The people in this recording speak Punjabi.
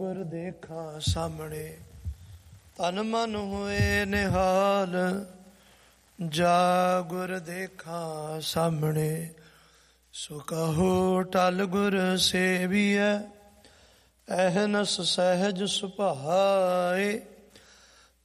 ਗੁਰ ਦੇਖਾਂ ਸਾਹਮਣੇ, ਤਨ ਮਨ ਹੋਏ ਨਿਹਾਲ। ਜਾ ਗੁਰ ਦੇਖਾਂ ਸਾਹਮਣੇ, ਸੋ ਕਹੋ ਟਲ ਗੁਰ ਸੇਵੀਐ। ਅਹਨਸ ਸਹਿਜ ਸੁਭਾਏ,